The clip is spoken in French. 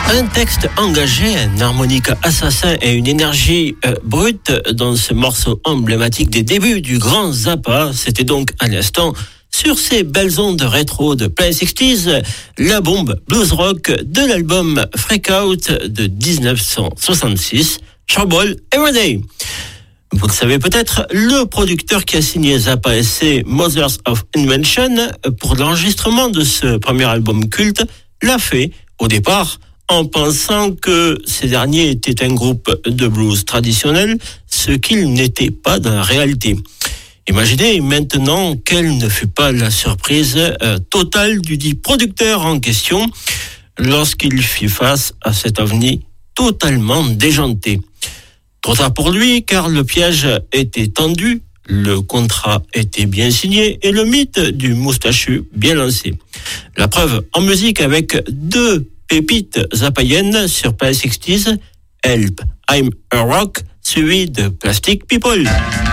Un texte engagé, un harmonica assassin et une énergie brute dans ce morceau emblématique des débuts du grand Zappa. C'était donc à l'instant sur ces belles ondes rétro de Planet 60s, la bombe blues rock de l'album Freak Out de 1966, Trouble Everyday. Vous le savez peut-être, le producteur qui a signé Zappa et ses Mothers of Invention pour l'enregistrement de ce premier album culte l'a fait au départ en pensant que ces derniers étaient un groupe de blues traditionnel, ce qu'ils n'étaient pas dans la réalité. Imaginez maintenant quelle ne fut pas la surprise totale du dit producteur en question lorsqu'il fit face à cet ovni totalement déjanté. Trop tard pour lui, car le piège était tendu, le contrat était bien signé et le mythe du moustachu bien lancé. La preuve en musique avec deux pépites zappayennes sur Planet 60s, Help, I'm a Rock, suivi de Plastic People.